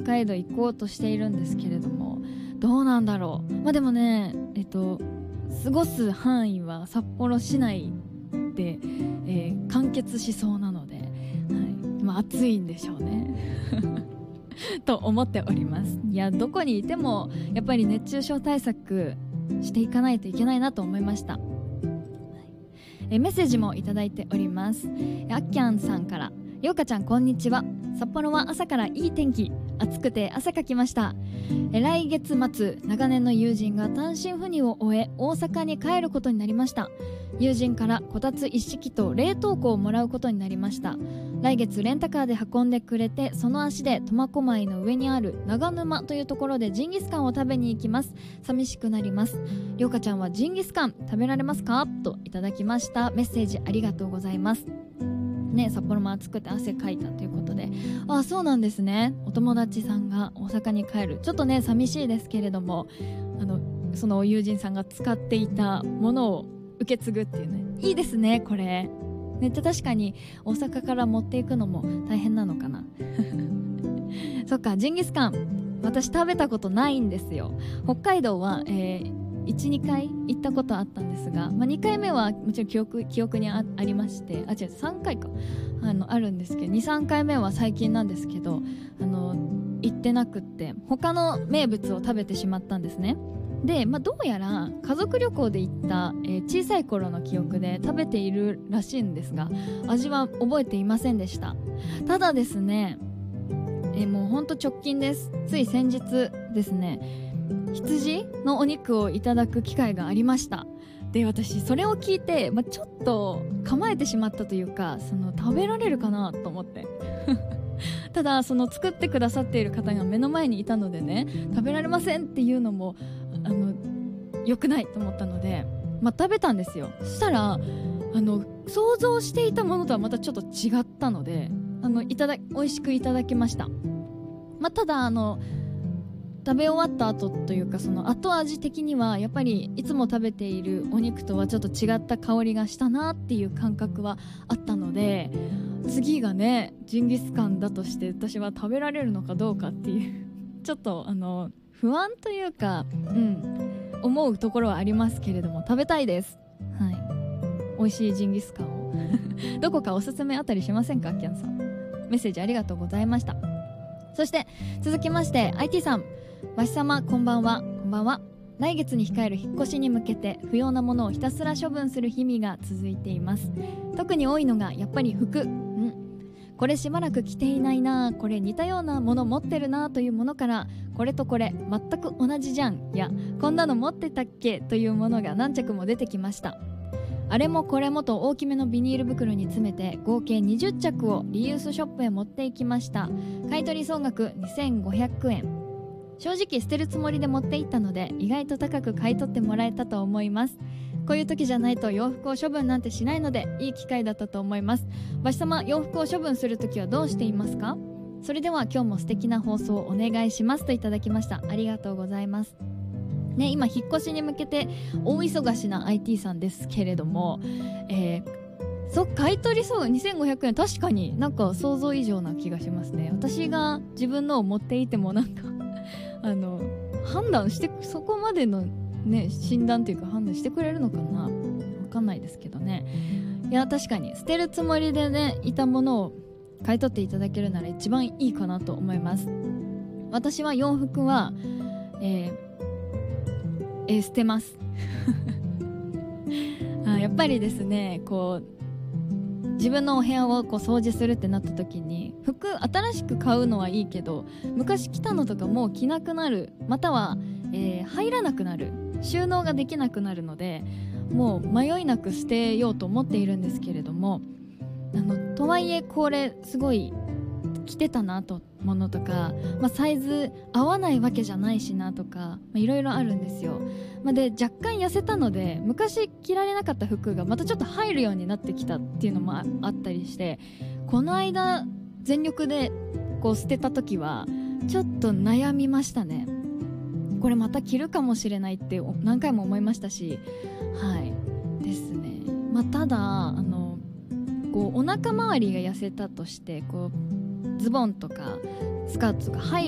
海道行こうとしているんですけれども、どうなんだろう。でもね、過ごす範囲は札幌市内で、完結しそうなので、はい、暑いんでしょうねと思っております。いや、どこにいてもやっぱり熱中症対策していかないといけないなと思いました。メッセージもいただいております。あっきゃんさんから、ようかちゃんこんにちは。札幌は朝からいい天気、暑くて汗かきました。来月末、長年の友人が単身赴任を終え大阪に帰ることになりました。友人からこたつ一式と冷凍庫をもらうことになりました。来月レンタカーで運んでくれて、その足で苫小牧の上にある長沼というところでジンギスカンを食べに行きます。寂しくなります。りょうかちゃんはジンギスカン食べられますかといただきました。メッセージありがとうございますね。札幌も暑くて汗かいたということで、そうなんですね。お友達さんが大阪に帰る、ちょっとね寂しいですけれども、その友人さんが使っていたものを受け継ぐっていうね、いいですね。これめっちゃ確かに大阪から持っていくのも大変なのかなそっか、ジンギスカン私食べたことないんですよ。北海道は、1,2 回行ったことあったんですが、2回目はもちろん記憶に ありまして、違う3回かあるんですけど、 2,3 回目は最近なんですけど、行ってなくって他の名物を食べてしまったんですね。で、どうやら家族旅行で行った、小さい頃の記憶で食べているらしいんですが、味は覚えていませんでした。ただですね、もうほんと直近です。つい先日ですね、羊のお肉をいただく機会がありました。で、私それを聞いて、ちょっと構えてしまったというか、食べられるかなと思ってただ作ってくださっている方が目の前にいたのでね、食べられませんっていうのも良くないと思ったので、食べたんですよ。そしたら想像していたものとはまたちょっと違ったので、美味しくいただきました。ただ食べ終わった後というか、後味的にはやっぱりいつも食べているお肉とはちょっと違った香りがしたなっていう感覚はあったので、次がねジンギスカンだとして私は食べられるのかどうかっていうちょっと不安というか、思うところはありますけれども、食べたいです。はい、美味しいジンギスカンをどこかおすすめあったりしませんか、キャンさん。メッセージありがとうございました。そして続きまして IT さん、わしさまこんばんは。こんばんは。来月に控える引っ越しに向けて不要なものをひたすら処分する日々が続いています。特に多いのがやっぱり服。これしばらく着ていないな、これ似たようなもの持ってるなというものから、これとこれ全く同じじゃんやこんなの持ってたっけというものが何着も出てきました。あれもこれもと大きめのビニール袋に詰めて合計20着をリユースショップへ持っていきました。買取総額2500円。正直捨てるつもりで持っていったので意外と高く買い取ってもらえたと思います。こういう時じゃないと洋服を処分なんてしないのでいい機会だったと思います。わしさま、洋服を処分するときはどうしていますか？それでは今日も素敵な放送をお願いしますといただきました。ありがとうございますね。今引っ越しに向けて大忙しな IT さんですけれども、買い取りそう2500円、確かになんか想像以上な気がしますね。私が自分のを持っていてもなんか判断してそこまでのね診断というか判断してくれるのかな、わかんないですけどね。いや、確かに捨てるつもりでねいたものを買い取っていただけるなら一番いいかなと思います。私は洋服は、捨てますやっぱりですね、自分のお部屋を掃除するってなった時に、服新しく買うのはいいけど昔着たのとかもう着なくなる、または、入らなくなる、収納ができなくなるので、もう迷いなく捨てようと思っているんですけれども、とはいえこれすごい着てたなとものとか、サイズ合わないわけじゃないしなとか、いろいろあるんですよ。で若干痩せたので昔着られなかった服がまたちょっと入るようになってきたっていうのも あったりして、この間全力で捨てた時はちょっと悩みましたね。これまた着るかもしれないって何回も思いましたし、はいですね。ただお腹周りが痩せたとしてズボンとかスカートとか入